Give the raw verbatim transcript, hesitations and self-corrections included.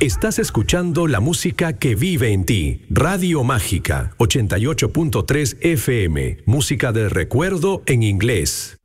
Estás escuchando la música que vive en ti. Radio Mágica, ochenta y ocho punto tres F M. Música de recuerdo en inglés.